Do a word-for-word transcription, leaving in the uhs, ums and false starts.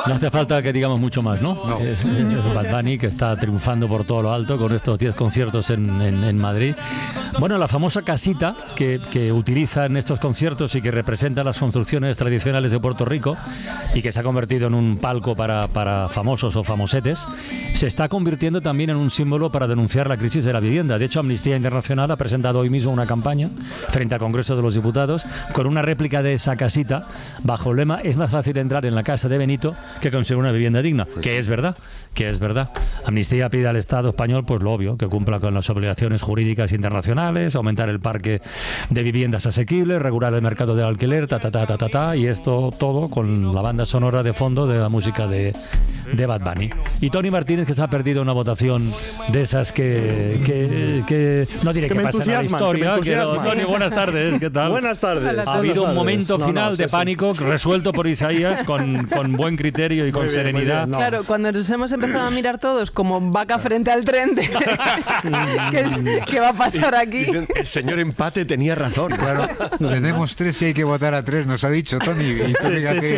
No hace falta que digamos mucho más, ¿no? No. Eh, es Bad Bunny, que está triunfando por todo lo alto con estos diez conciertos en, en, en Madrid. Bueno, la famosa casita que, que utiliza en estos conciertos y que representa las construcciones tradicionales de Puerto Rico y que se ha convertido en un palco para, para famosos o famosetes, se está convirtiendo también en un símbolo para denunciar la crisis de la vivienda. De hecho, Amnistía Internacional ha presentado hoy mismo una campaña frente al Congreso de los Diputados con una réplica de esa casita bajo el lema: es más fácil entrar en la casa de Benito que conseguir una vivienda digna, que es verdad, que es verdad. Amnistía pide al Estado español, pues lo obvio, que cumpla con las obligaciones jurídicas internacionales, aumentar el parque de viviendas asequibles, regular el mercado del alquiler, ta ta ta ta ta, ta y esto todo con la banda sonora de fondo de la música de, de Bad Bunny. Y Tony Martínez, que se ha perdido una votación de esas que, que, que no diré que, que pasan a la historia. Que no, Tony, buenas tardes, ¿qué tal? Buenas tardes. Ha habido un momento no, final no, de sí, pánico sí. resuelto por Isaías con, con buen criterio y con Muy bien, serenidad. muy bien, no. Claro, cuando nos hemos empezado a mirar todos como vaca frente al tren de ¿qué, qué va a pasar aquí? Dicen, el señor Empate tenía razón. Claro, tenemos tres y hay que votar a tres, nos ha dicho Tony. Y tú Sí, diga sí, que sí.